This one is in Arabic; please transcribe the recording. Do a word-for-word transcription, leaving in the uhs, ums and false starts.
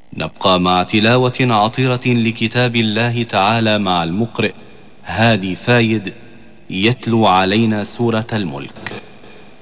نبقى مع تلاوة عطرة لكتاب الله تعالى مع المقرئ هادي فايد يتلو علينا سورة الملك.